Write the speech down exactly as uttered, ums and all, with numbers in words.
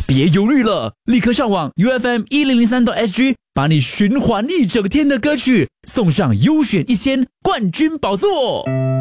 别犹豫了，立刻上网 U F M 一零零三 S G， 把你循环一整天的歌曲送上优选一千冠军宝座。